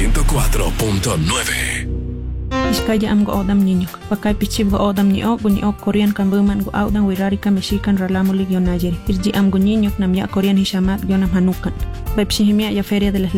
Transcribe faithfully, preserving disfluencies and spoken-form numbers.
ciento cuatro punto nueve. Iskaya am go odam niño. Pakai pichib go odam ni ok ni ok Korean kan buman go audan wirari ka mexican ralamo ligionajeri. Irji am go niño nam ya Korean hishamat gionam hanukan. Bepshihimia ya feria de las